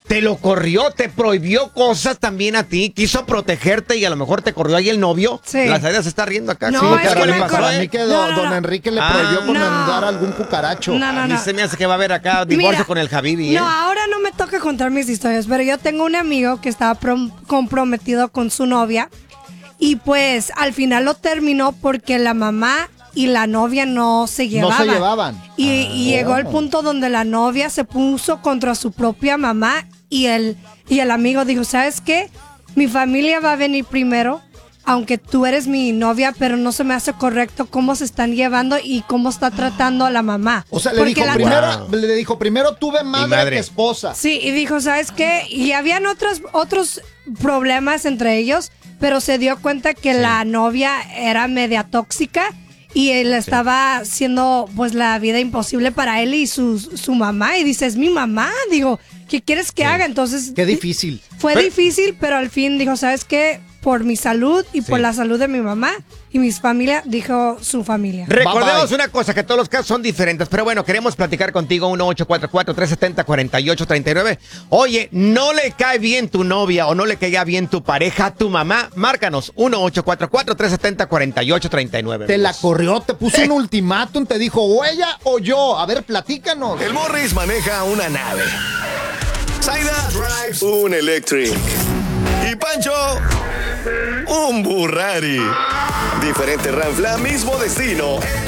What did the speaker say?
te lo corrió, te prohibió cosas también a ti, quiso protegerte y a lo mejor te corrió ahí el novio. Sí. La Zaida se está riendo acá. No, Sí, es ¿qué que le me pasó, acordé- Para mí que No, don Enrique le Ah, prohibió no. mandar algún cucaracho. No, A mí se me hace que va a haber acá divorcio Mira, con el Habibi, ¿eh? No, ahora no me toca contar mis historias, pero yo tengo un amigo que estaba comprometido con su novia y pues al final lo terminó porque la mamá y la novia no se llevaban. Y llegó al punto donde la novia se puso contra su propia mamá y el amigo dijo, ¿sabes qué? Mi familia va a venir primero, aunque tú eres mi novia, pero no se me hace correcto cómo se están llevando y cómo está tratando a la mamá. O sea, Porque le dijo, primero tuve madre que esposa. Sí, y dijo, ¿sabes qué? Y habían otros problemas entre ellos, pero se dio cuenta que la novia era media tóxica y él estaba haciendo pues la vida imposible para él y su mamá. Y dice, es mi mamá. Digo, ¿qué quieres que haga? Entonces... Qué difícil. Fue difícil, pero al fin dijo, ¿sabes qué? Por mi salud y por la salud de mi mamá y mi familia, dijo su familia. Recordemos una cosa, que todos los casos son diferentes, pero bueno, queremos platicar contigo, 1-844-370-4839. Oye, ¿no le cae bien tu novia o no le caiga bien tu pareja, tu mamá? Márcanos, 1-844-370-4839. Te la corrió, te puso un ultimátum, te dijo, o ella o yo. A ver, platícanos. El Morris maneja una nave. Zaida drives un Electric. Y Pancho, un Burrari. Diferente ranfla, mismo destino.